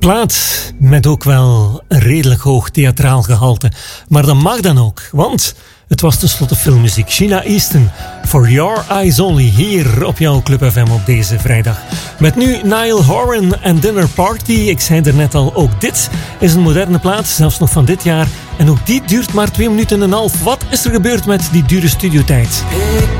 plaat met ook wel een redelijk hoog theatraal gehalte. Maar dat mag dan ook, want het was tenslotte filmmuziek. Sheila Easton, For Your Eyes Only, hier op jouw Club FM op deze vrijdag. Met nu Niall Horan en Dinner Party. Ik zei er net al, ook dit is een moderne plaat, zelfs nog van dit jaar. En ook die duurt maar 2 minuten en een half. Wat is er gebeurd met die dure studiotijd?